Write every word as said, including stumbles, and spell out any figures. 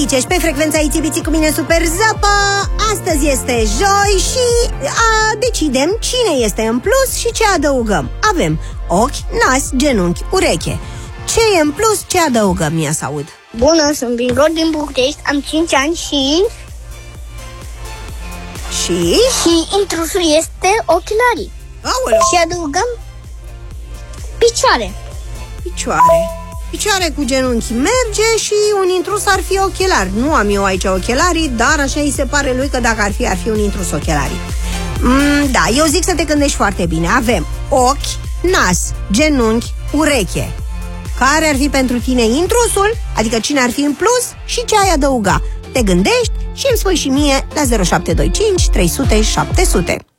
Ghicești pe frecvența Itibiții cu mine, Super Zapa. Astăzi este joi și a, decidem cine este în plus și ce adăugăm. Avem ochi, nas, genunchi, ureche. Ce e în plus, ce adăugăm? Ia să aud. Bună, sunt Bingo din București, am cinci ani și... Și? Și intrusul este ochelarii. Aoleu. Și adăugăm picioare. Picioare. Picioare cu genunchi merge și un intrus ar fi ochelari. Nu am eu aici ochelarii, dar așa îi se pare lui că dacă ar fi, ar fi un intrus ochelarii. mm, Da, eu zic să te gândești foarte bine. Avem ochi, nas, genunchi, ureche. Care ar fi pentru tine intrusul? Adică cine ar fi în plus și ce ai adăuga? Te gândești și îmi spui și mie la zero șapte doi cinci trei sute șapte sute.